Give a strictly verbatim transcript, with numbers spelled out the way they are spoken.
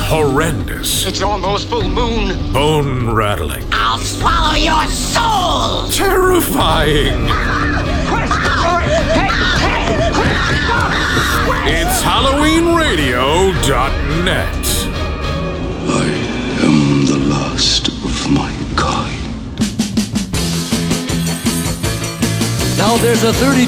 horrendous, It's almost full moon. bone-rattling, I'll swallow your soul! terrifying. It's Halloween Radio dot net. I am the last of my kind. Now there's a thirty